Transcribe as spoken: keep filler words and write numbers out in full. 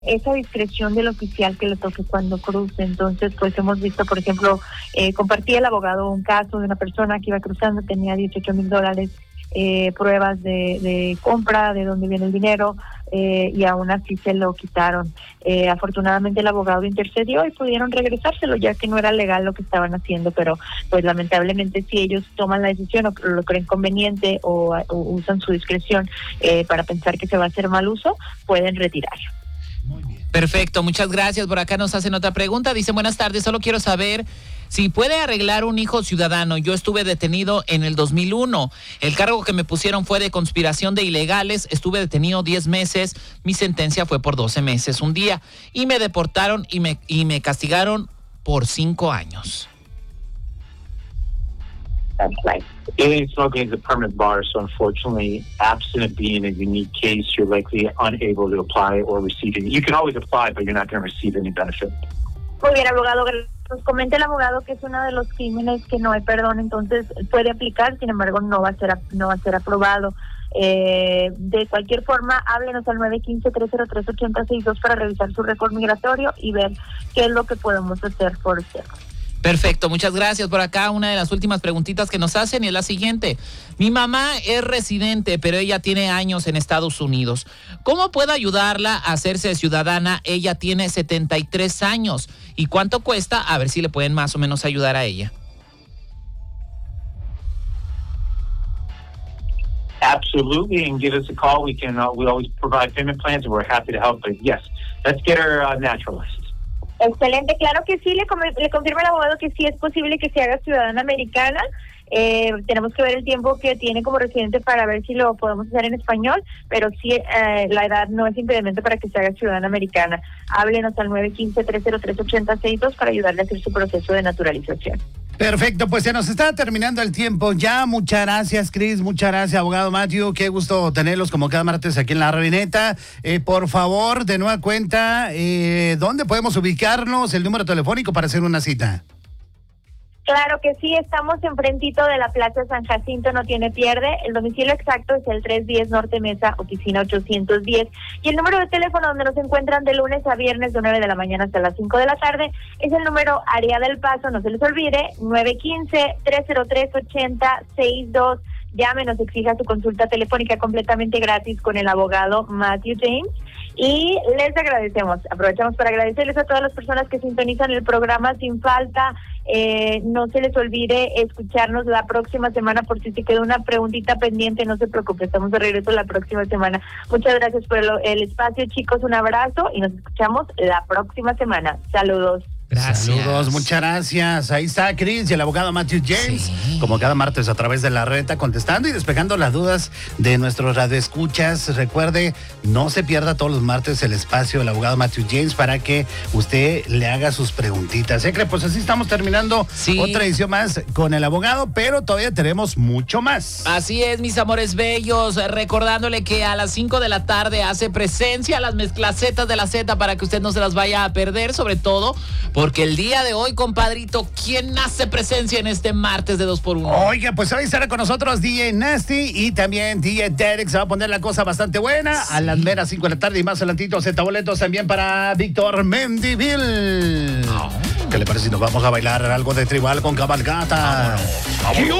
esa discreción del oficial que le toque cuando cruce. Entonces, pues hemos visto, por ejemplo, eh, compartía el abogado un caso de una persona que iba cruzando, tenía dieciocho mil dólares, eh, pruebas de, de compra, de dónde viene el dinero, eh, y aún así se lo quitaron. Eh, afortunadamente el abogado intercedió y pudieron regresárselo, ya que no era legal lo que estaban haciendo, pero pues lamentablemente si ellos toman la decisión o lo creen conveniente o, o usan su discreción eh, para pensar que se va a hacer mal uso, pueden retirarlo. Muy bien. Perfecto, muchas gracias. Por acá nos hacen otra pregunta. Dice, buenas tardes, solo quiero saber si puede arreglar un hijo ciudadano. Yo estuve detenido en el dos mil uno. El cargo que me pusieron fue de conspiración de ilegales. Estuve detenido diez meses. Mi sentencia fue por doce meses, un día. Y me deportaron y me, y me castigaron por cinco años. That's right. Alien smuggling is a permanent bar, so unfortunately, absent of being a unique case, you're likely unable to apply or receive it. You can always apply, but you're not going to receive any benefit. Muy bien, abogado. Nos comenta el abogado que es uno de los crímenes que no hay perdón, entonces puede aplicar, sin embargo, no va a ser no va a ser aprobado. Eh, de cualquier forma, háblenos al nueve uno cinco, tres cero tres, ocho cero seis dos para revisar su récord migratorio y ver qué es lo que podemos hacer por usted. Perfecto, muchas gracias. Por acá una de las últimas preguntitas que nos hacen y es la siguiente. Mi mamá es residente, pero ella tiene años en Estados Unidos. ¿Cómo puedo ayudarla a hacerse ciudadana? Ella tiene setenta y tres años. ¿Y cuánto cuesta? A ver si le pueden más o menos ayudar a ella. Absolutely, and give us a call. We can uh, we always provide payment plans, and we're happy to help. But yes, let's get her uh, naturalized. Excelente, claro que sí, le, le confirma el abogado que sí es posible que se haga ciudadana americana. Eh, tenemos que ver el tiempo que tiene como residente para ver si lo podemos hacer en español, pero sí eh, la edad no es impedimento para que se haga ciudadana americana. Háblenos al nueve uno cinco, tres cero tres, ocho cero seis dos para ayudarle a hacer su proceso de naturalización. Perfecto, pues se nos está terminando el tiempo ya. Muchas gracias, Chris. Muchas gracias, abogado Matthew. Qué gusto tenerlos como cada martes aquí en La Rabineta. Eh, por favor, de nueva cuenta, eh, ¿dónde podemos ubicarnos? El número telefónico para hacer una cita. Claro que sí, estamos enfrentito de la Plaza San Jacinto, no tiene pierde. El domicilio exacto es el trescientos diez Norte Mesa, oficina ochocientos diez. Y el número de teléfono donde nos encuentran de lunes a viernes de nueve de la mañana hasta las cinco de la tarde es el número área del Paso, no se les olvide, nueve uno cinco, tres cero tres, ocho cero seis dos. Llámenos, exija su consulta telefónica completamente gratis con el abogado Matthew James. Y les agradecemos, aprovechamos para agradecerles a todas las personas que sintonizan el programa sin falta. Eh, no se les olvide escucharnos la próxima semana por si se quedó una preguntita pendiente, no se preocupe, estamos de regreso la próxima semana. Muchas gracias por el, el espacio, chicos, un abrazo y nos escuchamos la próxima semana. Saludos. Gracias. Saludos, muchas gracias. Ahí está Chris y el abogado Matthew James, sí, como cada martes a través de La Reta, contestando y despejando las dudas de nuestros radioescuchas. Recuerde, no se pierda todos los martes el espacio del abogado Matthew James para que usted le haga sus preguntitas. ¿Eh? Pues así estamos terminando sí. otra edición más con el abogado, pero todavía tenemos mucho más. Así es, mis amores bellos, recordándole que a las cinco de la tarde hace presencia las mezclacetas de la Z para que usted no se las vaya a perder, sobre todo porque el día de hoy, compadrito, ¿quién hace presencia en este martes de dos por uno? Oiga, pues hoy estará con nosotros D J Nasty y también D J Derek. Se va a poner la cosa bastante buena. Sí. A las meras cinco de la tarde y más adelantito, Z boletos también para Víctor Mendivil. Oh. ¿Qué le parece si nos vamos a bailar algo de tribal con cabalgata? Vámonos, vámonos.